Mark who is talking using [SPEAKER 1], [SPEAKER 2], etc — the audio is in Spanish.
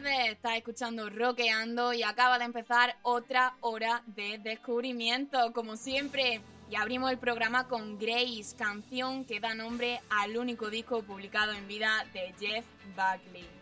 [SPEAKER 1] tardes, estás escuchando Rockeando y acaba de empezar otra hora de descubrimiento, como siempre. Y abrimos el programa con Grace, canción que da nombre al único disco publicado en vida de Jeff Buckley.